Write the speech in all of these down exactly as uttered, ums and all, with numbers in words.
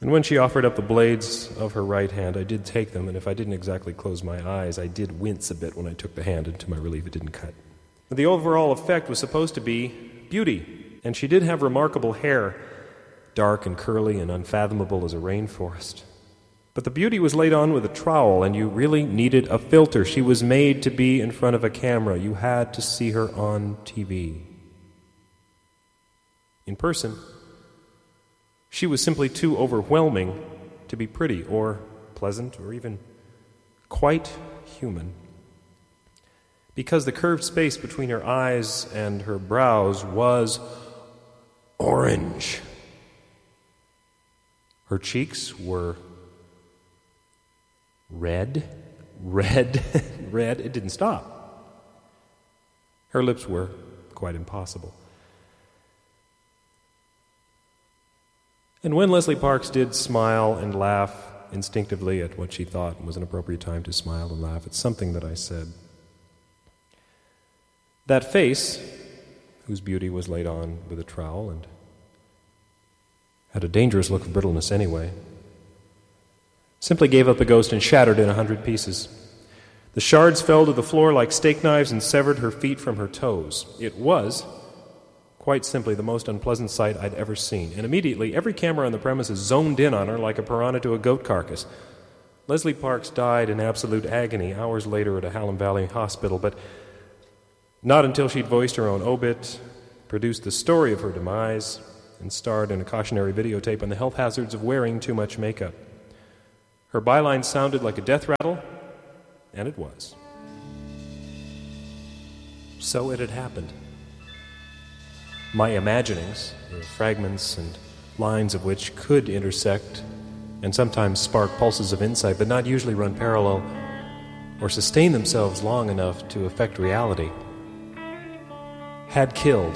And when she offered up the blades of her right hand, I did take them, and if I didn't exactly close my eyes, I did wince a bit when I took the hand, and to my relief it didn't cut. But the overall effect was supposed to be beauty, and she did have remarkable hair, dark and curly and unfathomable as a rainforest. But the beauty was laid on with a trowel, and you really needed a filter. She was made to be in front of a camera. You had to see her on T V. In person, she was simply too overwhelming to be pretty or pleasant or even quite human. Because the curved space between her eyes and her brows was orange. Her cheeks were red, red, red. It didn't stop. Her lips were quite impossible. And when Leslie Parks did smile and laugh instinctively at what she thought was an appropriate time to smile and laugh at something that I said, that face, whose beauty was laid on with a trowel and had a dangerous look of brittleness anyway, simply gave up the ghost and shattered in a hundred pieces. The shards fell to the floor like steak knives and severed her feet from her toes. It was, quite simply, the most unpleasant sight I'd ever seen. And immediately, every camera on the premises zoned in on her like a piranha to a goat carcass. Leslie Parks died in absolute agony hours later at a Hallam Valley hospital, but not until she'd voiced her own obit, produced the story of her demise, and starred in a cautionary videotape on the health hazards of wearing too much makeup. Her byline sounded like a death rattle, and it was. So it had happened. My imaginings, the fragments and lines of which could intersect and sometimes spark pulses of insight, but not usually run parallel or sustain themselves long enough to affect reality, had killed.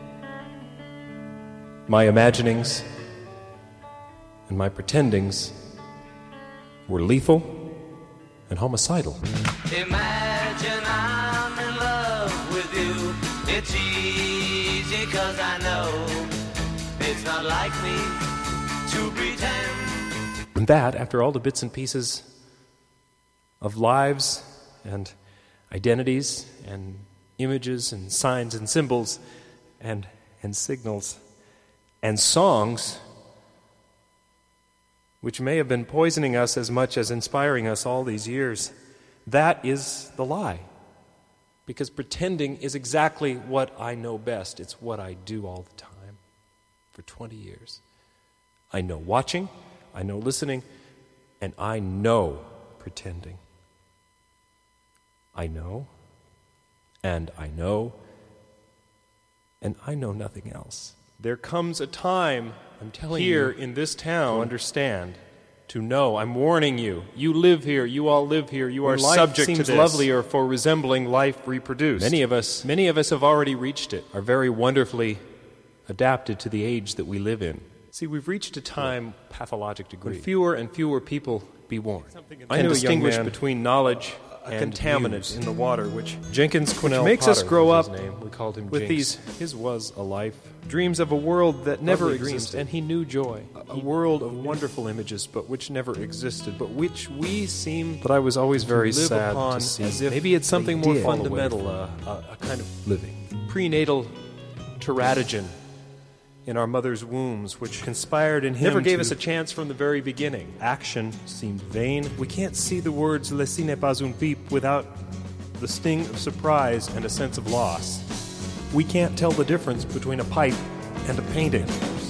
My imaginings and my pretendings were lethal and homicidal. Imagine I'm in love with you. It's easy 'cause I know it's not like me to pretend. And that, after all the bits and pieces of lives and identities and images and signs and symbols and, and signals and songs, which may have been poisoning us as much as inspiring us all these years, that is the lie. Because pretending is exactly what I know best. It's what I do all the time for twenty years. I know watching, I know listening, and I know pretending. I know, and I know, and I know nothing else. There comes a time, I'm telling here you, in this town, to understand, to know. I'm warning you. You live here. You all live here. You are subject to this. Life seems lovelier for resembling life reproduced. Many of us, many of us have already reached it, are very wonderfully adapted to the age that we live in. See, we've reached a time, pathologic degree, when fewer and fewer people be born. I can distinguish between knowledge a and contaminant news in the water, which Jenkins Quinnell which makes Potter us grow up name. We called him with Jinx. These. His was a life. Dreams of a world that never existed, and he knew joy. A, a world of wonderful images, but which never existed, but which we seem. But I was always very to live sad upon to see. As if maybe it's something more fundamental, a, a, a kind of living prenatal teratogen in our mother's wombs, which conspired in him never gave us a chance from the very beginning. Action seemed vain. We can't see the words "Le ci n'est pas un pipe" without the sting of surprise and a sense of loss. We can't tell the difference between a pipe and a painting.